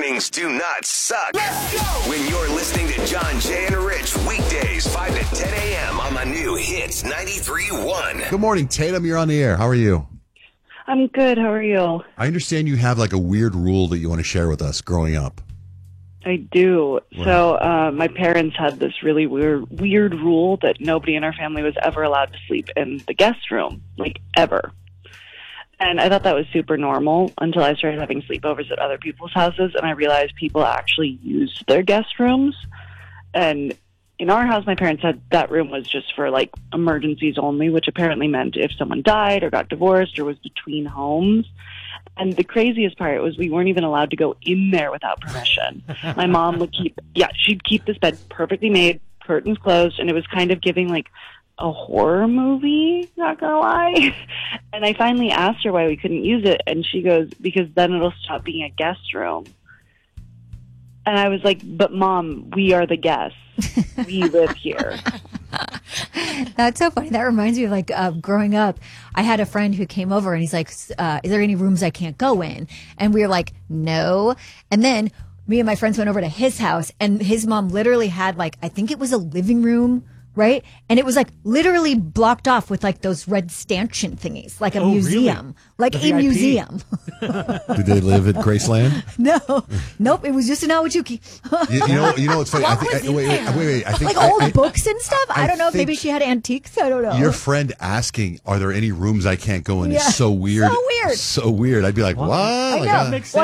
mornings do not suck. Let's go! When you're listening to John, Jay, and Rich weekdays 5 to 10 a.m. on the new Hits 93.1. Good morning, Tatum. You're on the air. How are you? I'm good. How are you? I understand you have like a weird rule that you want to share with us growing up. I do. So my parents had this really weird rule that nobody in our family was ever allowed to sleep in the guest room, like ever. And I thought that was super normal until I started having sleepovers at other people's houses, and I realized people actually used their guest rooms. And in our house, my parents said that room was just for, like, emergencies only, which apparently meant if someone died or got divorced or was between homes. And the craziest part was we weren't even allowed to go in there without permission. My mom would she'd keep this bed perfectly made, curtains closed, and it was kind of giving, like, a horror movie, not gonna lie. And I finally asked her why we couldn't use it, and she goes, because then it'll stop being a guest room. And I was like, but Mom, we are the guests. We live here. That's so funny. That reminds me of like growing up. I had a friend who came over and he's like, is there any rooms I can't go in? And we were like, no. And then me and my friends went over to his house and his mom literally had like, I think it was a living room, right? And it was like literally blocked off with like those red stanchion thingies, like a museum, like a museum. Did they live at Graceland? No, nope. It was just an Awachuki. you know what's funny? Wait. I think like old books and stuff. I don't know. Maybe she had antiques. I don't know. Your friend asking, "Are there any rooms I can't go in?" is so weird. So weird. So weird. I'd be like, "What?" I know. Like, Makes sense. Well,